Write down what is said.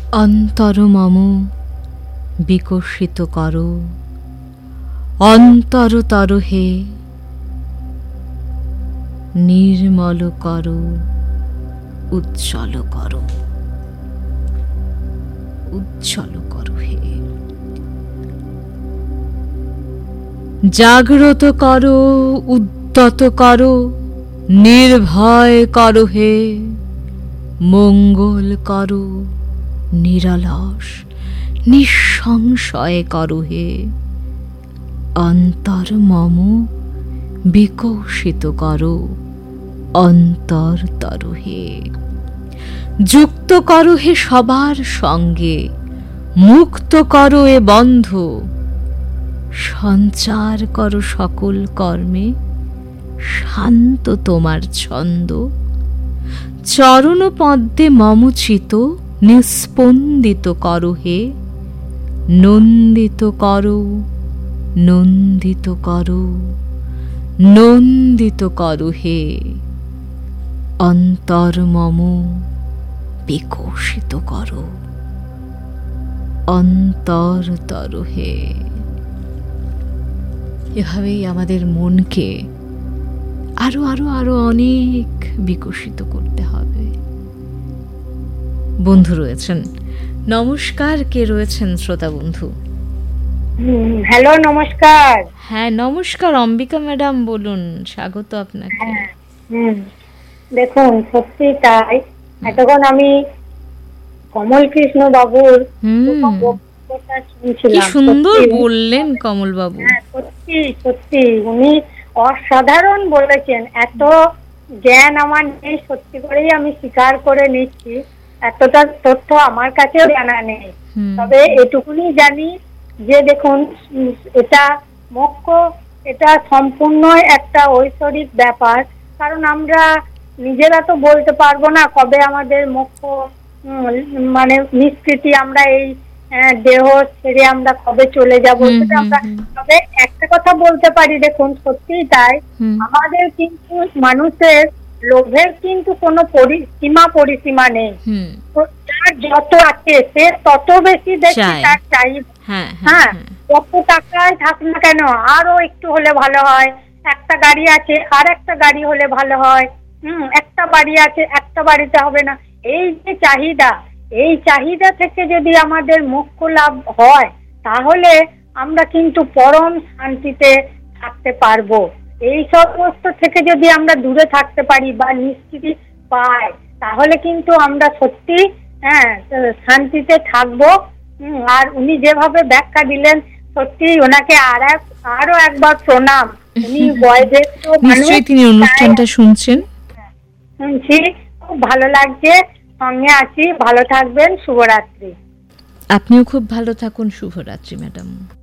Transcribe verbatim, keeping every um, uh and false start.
অন্তর মম বিকশিত করো, অন্তরতর হে নির্মল করো, উজ্জ্বল করো, উজ্জ্বল করো হে। জাগ্রত করো, উদ্যত করো, নির্ভয় করো হে, মঙ্গল করো, নিরলস নিঃসংশয় করো হে। অন্তর মম বিকশিত করো, অন্তরতর হে। যুক্ত করো হে সবার সঙ্গে, মুক্ত করো এ বন্ধ, সঞ্চার করো সকল কর্মে, শান্ত তোমার ছন্দ। চরণ পদ্মে মম চিত নিস্পন্দিত করো হে, নন্দিত করো, নন্দিত করো, নন্দিত করো হে। অন্তর মম বিকশিত করো, অন্তরতর হে। এভাবেই আমাদের মনকে আরো আরো আরো অনেক বিকশিত করতে হবে। বন্ধু রয়েছেন, নমস্কার। কে রয়েছেন শ্রোতা বন্ধু? হ্যালো, নমস্কার। হ্যাঁ নমস্কার, অম্বিকা ম্যাডাম বলুন, স্বাগত আপনাকে। হুম, দেখুন সত্যি তাই। এতক্ষণ আমি কমল কৃষ্ণ বাবুর বক্তব্যটা শুনছিলাম। কি সুন্দর বললেন কমল বাবু। হ্যাঁ, সত্যি সত্যি উনি অসাধারণ বলেছেন। এত জ্ঞান আমার নেই, সত্যি করেই আমি স্বীকার করে নিচ্ছি। এতটা তথ্য আমার কাছেও জানা নেই। তবে এটুকুনি জানি যে দেখুন, এটা মোক্ষ, এটা সম্পূর্ণ একটা ঐশ্বরিক ব্যাপার। কারণ আমরা নিজেরা তো বলতে পারবো না কবে আমাদের মোক্ষ মানে নিষ্কৃতি, আমরা এই দেহ ছেড়ে আমরা কবে চলে যাবো সেটা আমরা। তবে একটা কথা বলতে পারি, দেখুন সত্যিই তাই, আমাদের কিন্তু মানুষের লোভের কিন্তু কোনো সীমা পরিসীমা নেই। যার যত আছে সে তত বেশি দেখি তার চাই। হ্যাঁ, যত টাকায় থাক না কেন, আরো একটু হলে ভালো হয়। একটা গাড়ি আছে, আর একটা গাড়ি হলে ভালো হয়। হুম, একটা বাড়ি আছে, একটা বাড়িতে হবে না। এই যে চাহিদা, এই চাহিদা থেকে যদি আমাদের মোক্ষ লাভ হয়, তাহলে আমরা কিন্তু পরম শান্তিতে থাকতে পারবো। এই সমস্ত থেকে যদি আমরা দূরে থাকতে পারি বা নিশ্চিতি পাই, তাহলে কিন্তু আমরা সত্যি হ্যাঁ শান্তিতে থাকবো। আর উনি যেভাবে ব্যাখ্যা দিলেন, সত্যি ওনাকে আর এক আরো একবার প্রণাম। উনি বয়োজ্যেষ্ঠ মানুষ, তিনি অনুষ্ঠানটা শুনছেন। শুনছি, খুব ভালো লাগছে, সঙ্গে আছি। ভালো থাকবেন, শুভরাত্রি। আপনিও খুব ভালো থাকুন, শুভরাত্রি ম্যাডাম।